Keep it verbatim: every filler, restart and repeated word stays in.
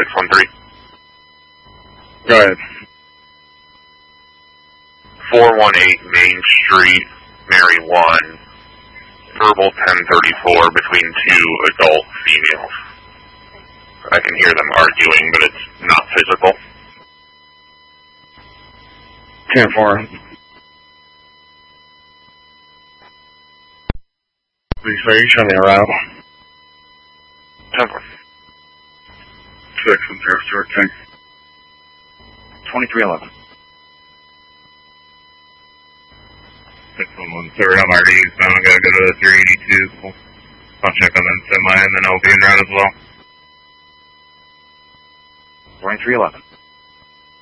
six one three. Go ahead. four one eight Main Street, Mary one, verbal ten thirty-four between two adult females. I can hear them arguing, but it's not physical. ten four. Please, sir, you show me around. ten four. six one zero, Stuart King. twenty-three eleven. six one one, sir, I'm already eastbound. I gotta go to the three eighty-two. I'll check on that semi, and then I'll be in route as well. twenty-three eleven.